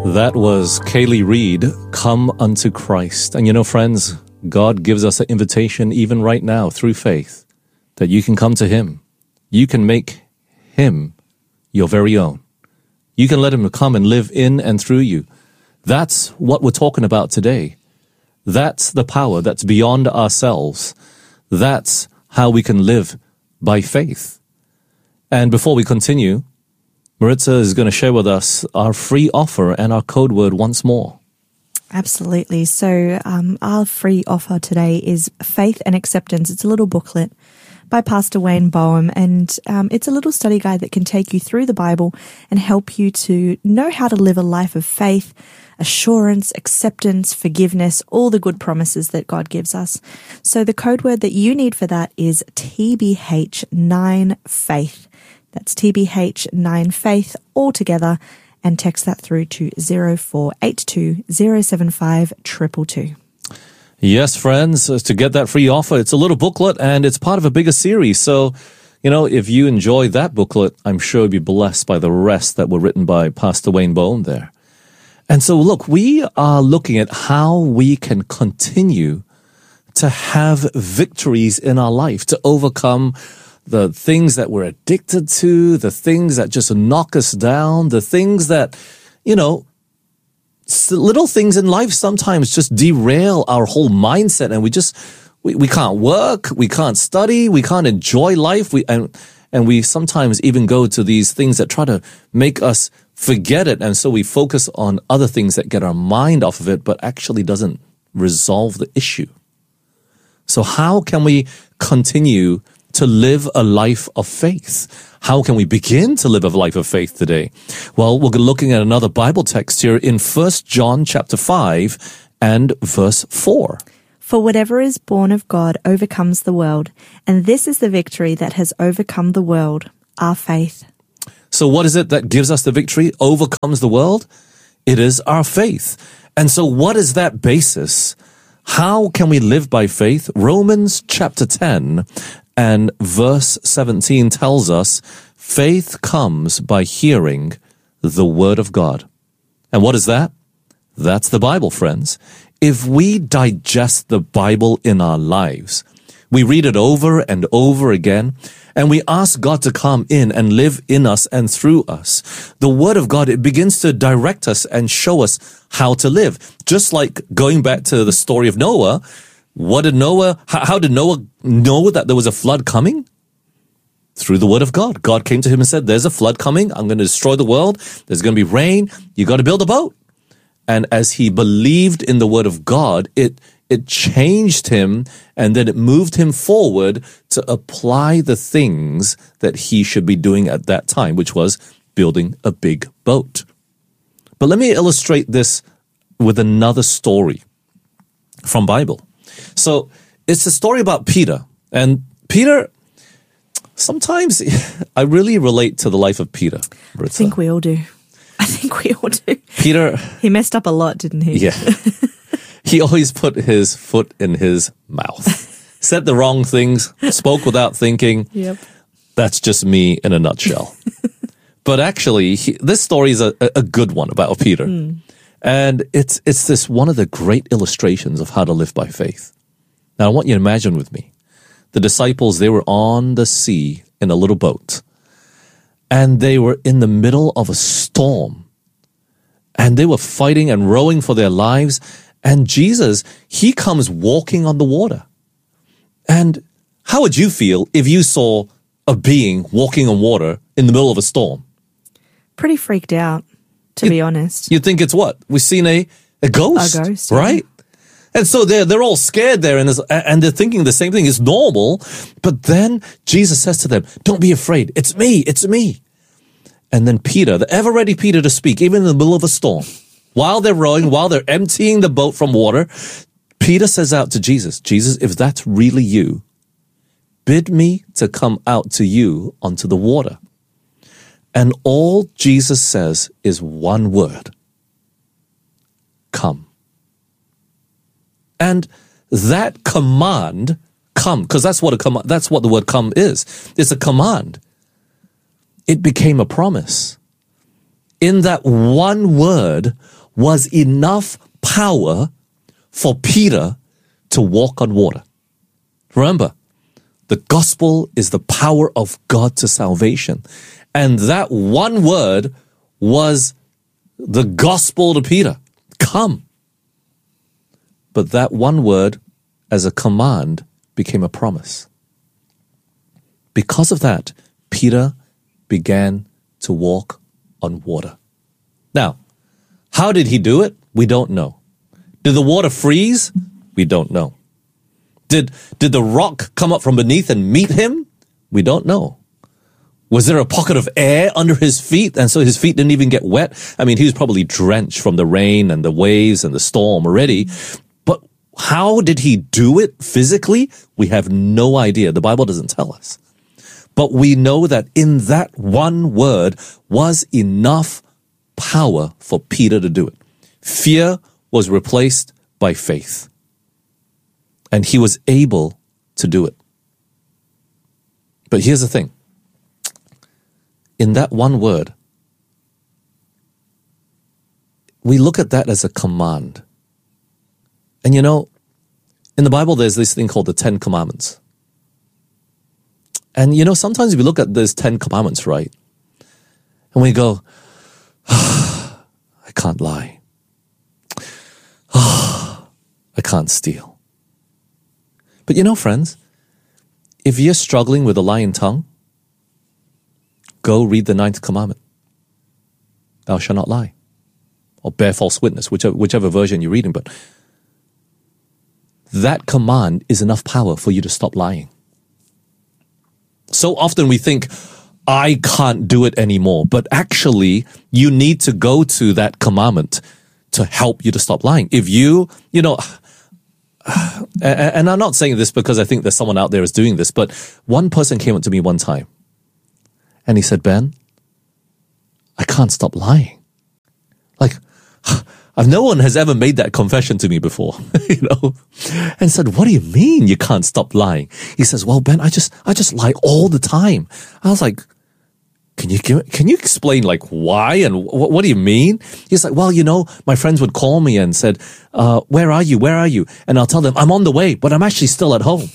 That was Kaylee Reed, Come Unto Christ. And you know, friends, God gives us an invitation even right now through faith that you can come to Him. You can make Him your very own. You can let Him come and live in and through you. That's what we're talking about today. That's the power that's beyond ourselves. That's how we can live by faith. And before we continue, Maritza is going to share with us our free offer and our code word once more. Absolutely. So our free offer today is Faith and Acceptance. It's a little booklet by Pastor Wayne Boehm, and it's a little study guide that can take you through the Bible and help you to know how to live a life of faith, assurance, acceptance, forgiveness, all the good promises that God gives us. So the code word that you need for that is TBH9FAITH. That's TBH9 Faith all together, and text that through to 0482 075 222. Yes, friends, to get that free offer, it's a little booklet and it's part of a bigger series. So, you know, if you enjoy that booklet, I'm sure you'll be blessed by the rest that were written by Pastor Wayne Boehm there. And so, look, we are looking at how we can continue to have victories in our life, to overcome the things that we're addicted to, the things that just knock us down, the things that, you know, little things in life sometimes just derail our whole mindset, and we can't work, we can't study, we can't enjoy life, and we sometimes even go to these things that try to make us forget it, and so we focus on other things that get our mind off of it, but actually doesn't resolve the issue. So how can we continue to live a life of faith? How can we begin to live a life of faith today? Well, we're looking at another Bible text here in 1 John chapter 5 and verse 4. For whatever is born of God overcomes the world, and this is the victory that has overcome the world, our faith. So what is it that gives us the victory, overcomes the world? It is our faith. And so what is that basis? How can we live by faith? Romans chapter 10 and verse 17 tells us, faith comes by hearing the word of God. And what is that? That's the Bible, friends. If we digest the Bible in our lives, we read it over and over again, and we ask God to come in and live in us and through us, the Word of God, it begins to direct us and show us how to live. Just like going back to the story of Noah, how did Noah know that there was a flood coming? Through the word of God. God came to him and said, there's a flood coming. I'm going to destroy the world. There's going to be rain. You got to build a boat. And as he believed in the word of God, it changed him, and then it moved him forward to apply the things that he should be doing at that time, which was building a big boat. But let me illustrate this with another story from Bible. So it's a story about Peter. And Peter, sometimes I really relate to the life of Peter. I think we all do. Peter. He messed up a lot, didn't he? Yeah. He always put his foot in his mouth. Said the wrong things, spoke without thinking. Yep. That's just me in a nutshell. But actually, this story is a good one about Peter. And it's this one of the great illustrations of how to live by faith. Now, I want you to imagine with me, the disciples, they were on the sea in a little boat, and they were in the middle of a storm, and they were fighting and rowing for their lives, and Jesus, he comes walking on the water. And how would you feel if you saw a being walking on water in the middle of a storm? Pretty freaked out, to be honest. You'd think it's what? We've seen a ghost. A ghost, right? And so they're all scared there, and they're thinking the same thing. It's normal. But then Jesus says to them, don't be afraid. It's me. It's me. And then Peter, the ever-ready Peter to speak, even in the middle of a storm, while they're rowing, while they're emptying the boat from water, Peter says out to Jesus, Jesus, if that's really you, bid me to come out to you onto the water. And all Jesus says is one word. Come. And that command, come, because that's what the word come is. It's a command. It became a promise. in that one word was enough power for Peter to walk on water. Remember, the gospel is the power of God to salvation. And that one word was the gospel to Peter. Come. But that one word as a command became a promise. Because of that, Peter began to walk on water. Now, how did he do it? We don't know. Did the water freeze? We don't know. Did the rock come up from beneath and meet him? We don't know. Was there a pocket of air under his feet and so his feet didn't even get wet? I mean, he was probably drenched from the rain and the waves and the storm already. But how did he do it physically? We have no idea. The Bible doesn't tell us. But we know that in that one word was enough power for Peter to do it. Fear was replaced by faith. And he was able to do it. But here's the thing. In that one word, we look at that as a command. And you know, in the Bible, there's this thing called the 10 Commandments. And you know, sometimes we look at those 10 Commandments, right? And we go, I can't lie. I can't steal. But you know, friends, if you're struggling with a lying tongue, go read the 9th commandment. Thou shalt not lie. Or bear false witness, whichever version you're reading. But that command is enough power for you to stop lying. So often we think, I can't do it anymore. But actually, you need to go to that commandment to help you to stop lying. If you know, and I'm not saying this because I think there's someone out there who's doing this, but one person came up to me one time and he said, Ben, I can't stop lying. Like, no one has ever made that confession to me before, you know, and said, what do you mean you can't stop lying? He says, well, Ben, I just lie all the time. I was like, can you explain like why and what do you mean? He's like, well, you know, my friends would call me and said, where are you? Where are you? And I'll tell them I'm on the way, but I'm actually still at home.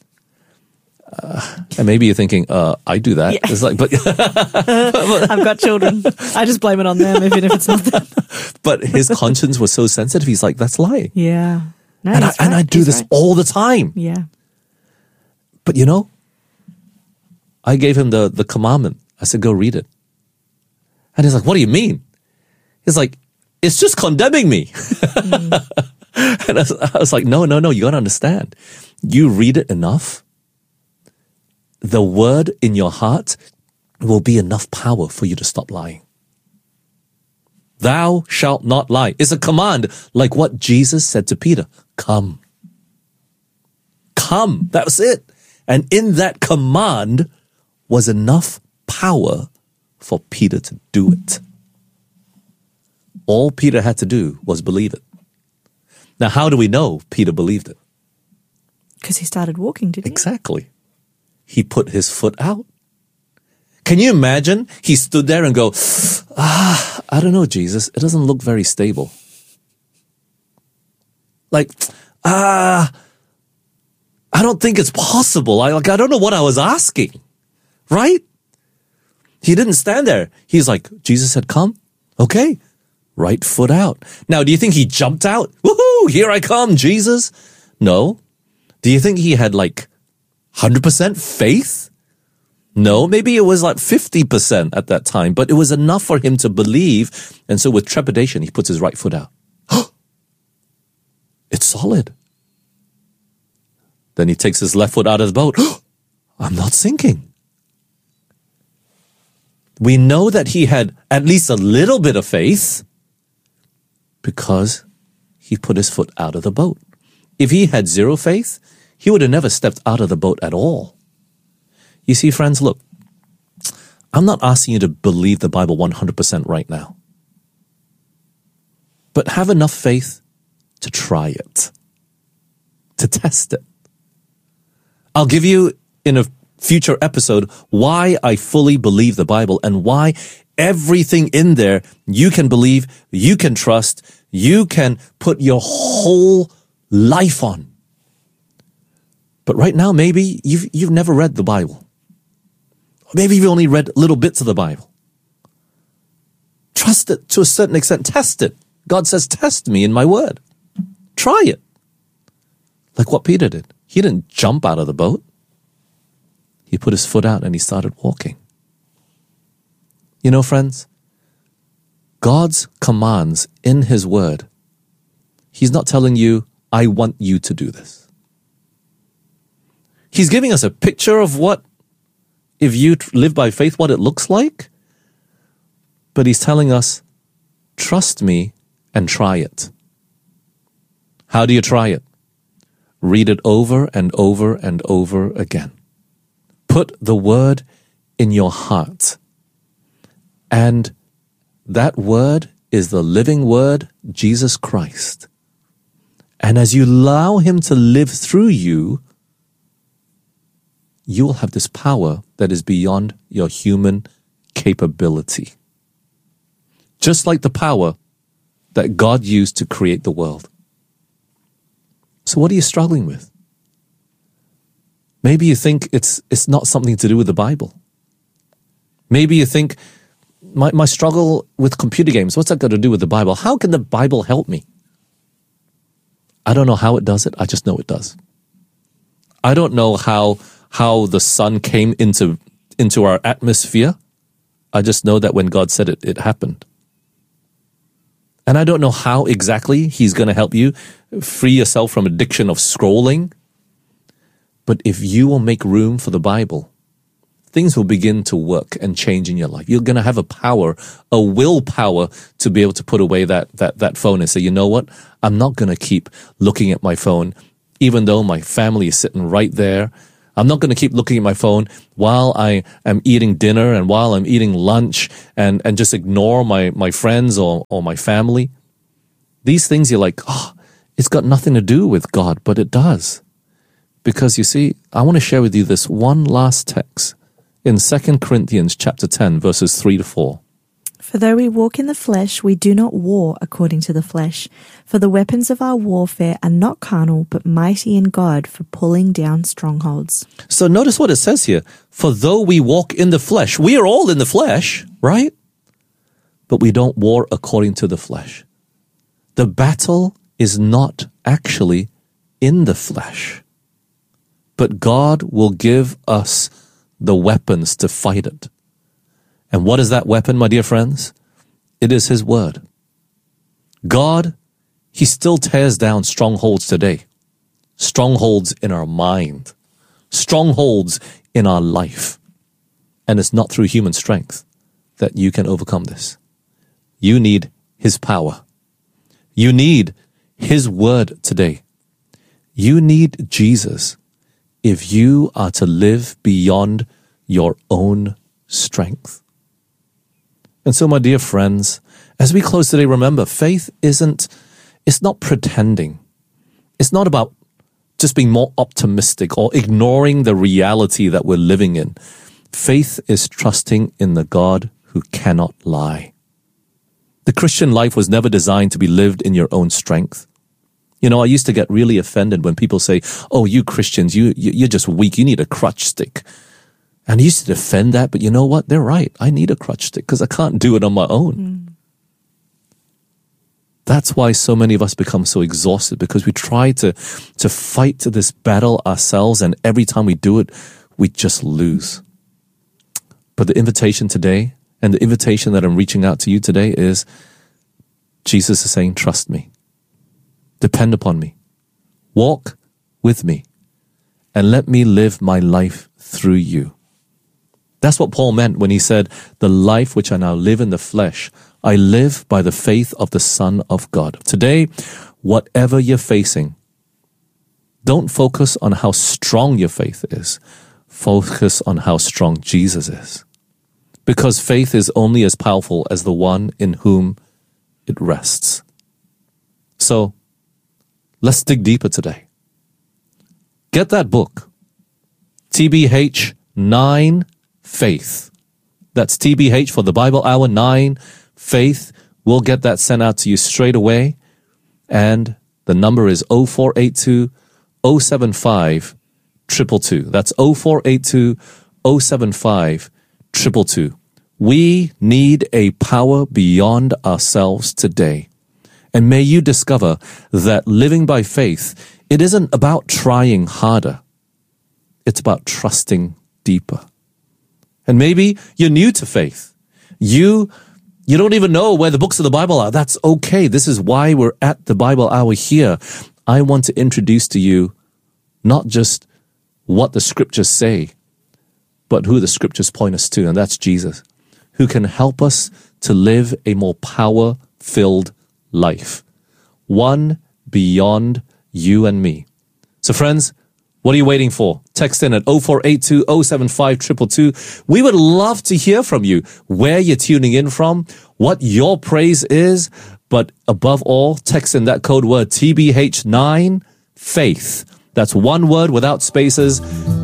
And maybe you're thinking, I do that. Yeah. It's like, but I've got children. I just blame it on them, even if it's not them. But his conscience was so sensitive. He's like, that's lying. Yeah. No, and I do this all the time. Yeah. But you know, I gave him the commandment. I said, go read it. And he's like, what do you mean? He's like, it's just condemning me. And I was like, no, you got to understand. You read it enough, the word in your heart will be enough power for you to stop lying. Thou shalt not lie. It's a command like what Jesus said to Peter. Come. Come. That was it. And in that command was enough power for Peter to do it. All Peter had to do was believe it. Now, how do we know Peter believed it? Because he started walking, didn't he? Exactly. He put his foot out. Can you imagine? He stood there and go, I don't know, Jesus. It doesn't look very stable. Like, I don't think it's possible. I don't know what I was asking. Right? He didn't stand there. He's like, Jesus said, come. Okay. Right foot out. Now, do you think he jumped out? Woohoo! Here I come, Jesus. No. Do you think he had like 100% faith? No, maybe it was like 50% at that time, but it was enough for him to believe. And so with trepidation, he puts his right foot out. It's solid. Then he takes his left foot out of the boat. I'm not sinking. We know that he had at least a little bit of faith because he put his foot out of the boat. If he had zero faith, he would have never stepped out of the boat at all. You see, friends, look, I'm not asking you to believe the Bible 100% right now. But have enough faith to try it, to test it. I'll give you in a future episode why I fully believe the Bible and why everything in there you can believe, you can trust, you can put your whole life on. But right now, maybe you've never read the Bible. Maybe you've only read little bits of the Bible. Trust it to a certain extent. Test it. God says, test me in my word. Try it. Like what Peter did. He didn't jump out of the boat. He put his foot out and he started walking. You know, friends, God's commands in his word, he's not telling you, I want you to do this. He's giving us a picture of what, if you live by faith, what it looks like. But he's telling us, trust me and try it. How do you try it? Read it over and over and over again. Put the word in your heart. And that word is the living word, Jesus Christ. And as you allow him to live through you, you will have this power that is beyond your human capability. Just like the power that God used to create the world. So what are you struggling with? Maybe you think it's not something to do with the Bible. Maybe you think, my struggle with computer games, what's that got to do with the Bible? How can the Bible help me? I don't know how it does it. I just know it does. I don't know how the sun came into our atmosphere. I just know that when God said it, it happened. And I don't know how exactly he's going to help you free yourself from addiction of scrolling. But if you will make room for the Bible, things will begin to work and change in your life. You're going to have a willpower to be able to put away that phone and say, you know what? I'm not going to keep looking at my phone, even though my family is sitting right there. I'm not going to keep looking at my phone while I am eating dinner and while I'm eating lunch and just ignore my friends or my family. These things you're like, it's got nothing to do with God, but it does. Because you see, I want to share with you this one last text in 2 Corinthians chapter 10, verses 3-4. For though we walk in the flesh, we do not war according to the flesh. For the weapons of our warfare are not carnal, but mighty in God for pulling down strongholds. So notice what it says here. For though we walk in the flesh, we are all in the flesh, right? But we don't war according to the flesh. The battle is not actually in the flesh. But God will give us the weapons to fight it. And what is that weapon, my dear friends? It is his word. God, he still tears down strongholds today. Strongholds in our mind. Strongholds in our life. And it's not through human strength that you can overcome this. You need his power. You need his word today. You need Jesus if you are to live beyond your own strength. And so, my dear friends, as we close today, remember, faith it's not pretending. It's not about just being more optimistic or ignoring the reality that we're living in. Faith is trusting in the God who cannot lie. The Christian life was never designed to be lived in your own strength. You know, I used to get really offended when people say, oh, you Christians, you're just weak. You need a crutch stick. And I used to defend that, but you know what? They're right. I need a crutch stick because I can't do it on my own. That's why so many of us become so exhausted, because we try to fight this battle ourselves, and every time we do it, we just lose. But the invitation today, and the invitation that I'm reaching out to you today is, Jesus is saying, trust me. Depend upon me. Walk with me. And let me live my life through you. That's what Paul meant when he said, the life which I now live in the flesh, I live by the faith of the Son of God. Today, whatever you're facing, don't focus on how strong your faith is. Focus on how strong Jesus is. Because faith is only as powerful as the one in whom it rests. So, let's dig deeper today. Get that book, TBH 9 Faith. That's TBH for the Bible Hour 9 Faith. We'll get that sent out to you straight away. And the number is 0482 075 222. That's 0482 075 222. We need a power beyond ourselves today. And may you discover that living by faith, it isn't about trying harder. It's about trusting deeper. And maybe you're new to faith. You don't even know where the books of the Bible are. That's okay. This is why we're at the Bible Hour here. I want to introduce to you not just what the scriptures say, but who the scriptures point us to, and that's Jesus, who can help us to live a more power-filled life, one beyond you and me. So friends, what are you waiting for? Text in at 0482 075 222. We would love to hear from you, where you're tuning in from, what your praise is, but above all, text in that code word TBH9 faith. That's one word without spaces,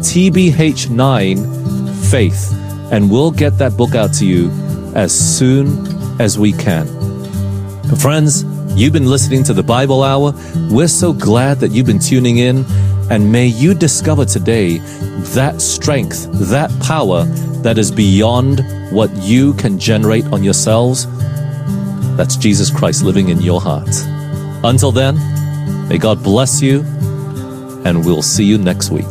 TBH9 faith. And we'll get that book out to you as soon as we can. But friends, you've been listening to the Bible Hour. We're so glad that you've been tuning in. And may you discover today that strength, that power that is beyond what you can generate on yourselves. That's Jesus Christ living in your heart. Until then, may God bless you, and we'll see you next week.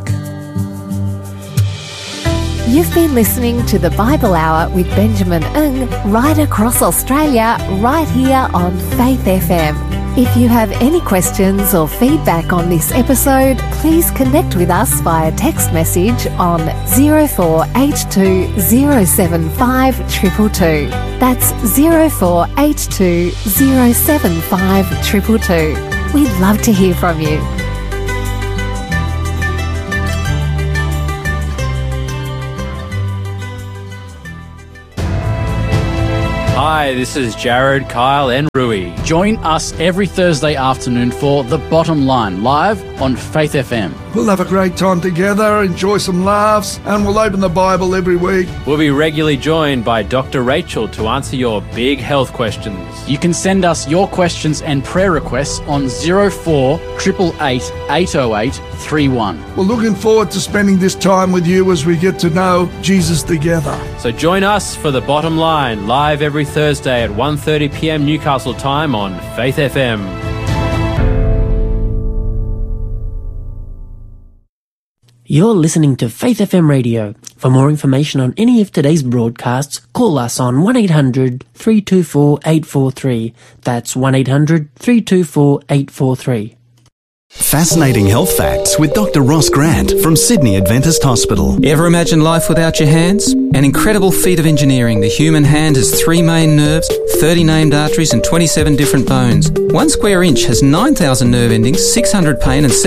You've been listening to the Bible Hour with Benjamin Ng right across Australia, right here on Faith FM. If you have any questions or feedback on this episode, please connect with us via text message on 0482 075 222. That's 0482 075 222. We'd love to hear from you. Hi, this is Jared, Kyle and Rui. Join us every Thursday afternoon for The Bottom Line, live on Faith FM. We'll have a great time together, enjoy some laughs, and we'll open the Bible every week. We'll be regularly joined by Dr. Rachel to answer your big health questions. You can send us your questions and prayer requests on 0488 808 31. We're looking forward to spending this time with you as we get to know Jesus together. So join us for The Bottom Line, live every Thursday at 1:30 p.m. Newcastle time on Faith FM. You're listening to Faith FM Radio. For more information on any of today's broadcasts, call us on 1-800-324-843. That's 1-800-324-843. Fascinating health facts with Dr. Ross Grant from Sydney Adventist Hospital. Ever imagine life without your hands? An incredible feat of engineering. The human hand has 3 main nerves, 30 named arteries and 27 different bones. 1 square inch has 9,000 nerve endings, 600 pain and